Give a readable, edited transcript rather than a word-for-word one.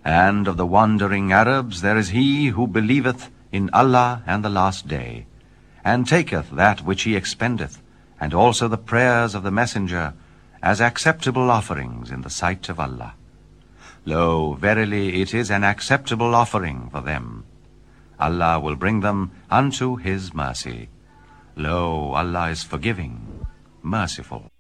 And of the wandering Arabs there is he who believeth in Allah and the last day, and taketh that which he expendeth, and also the prayers of the Messenger, as acceptable offerings in the sight of Allah. Lo, verily it is an acceptable offering for them. Allah will bring them unto his mercy. Lo, Allah is forgiving, merciful.